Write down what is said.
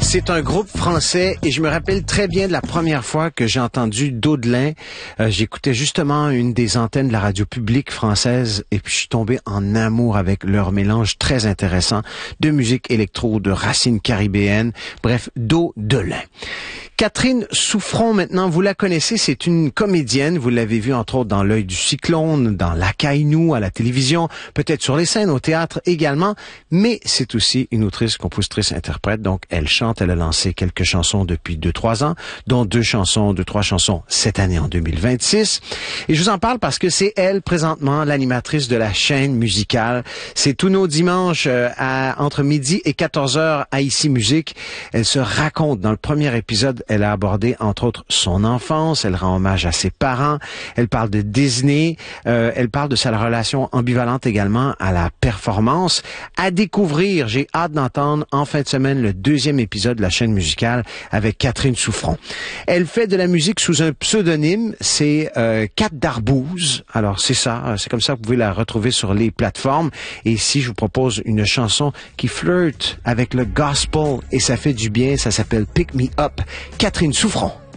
C'est un groupe français et je me rappelle très bien de la première fois que j'ai entendu Daudelin. J'écoutais justement une des antennes de la radio publique française et puis je suis tombé en amour avec leur mélange très intéressant de musique électro, de racines caribéennes, bref, Daudelin. Catherine Souffron, maintenant, vous la connaissez, c'est une comédienne. Vous l'avez vue, entre autres, dans L'œil du cyclone, dans La Caille-nous, à la télévision, peut-être sur les scènes, au théâtre également. Mais c'est aussi une autrice, compositrice, interprète. Donc, elle chante. Elle a lancé quelques chansons depuis 2-3 ans, dont 2-3 chansons cette année en 2026. Et je vous en parle parce que c'est elle, présentement, l'animatrice de la chaîne musicale. C'est tous nos dimanches entre midi et 14h à Ici Musique. Elle se raconte dans le premier épisode. Elle a abordé, entre autres, son enfance. Elle rend hommage à ses parents. Elle parle de Disney. Elle parle de sa relation ambivalente également à la performance. À découvrir, j'ai hâte d'entendre en fin de semaine le 2e épisode de la chaîne musicale avec Catherine Souffron. Elle fait de la musique sous un pseudonyme. C'est Cat d'Arbouze. Alors, c'est ça. C'est comme ça que vous pouvez la retrouver sur les plateformes. Et ici, je vous propose une chanson qui flirte avec le gospel et ça fait du bien. Ça s'appelle Pick Me Up. Catherine Souffron.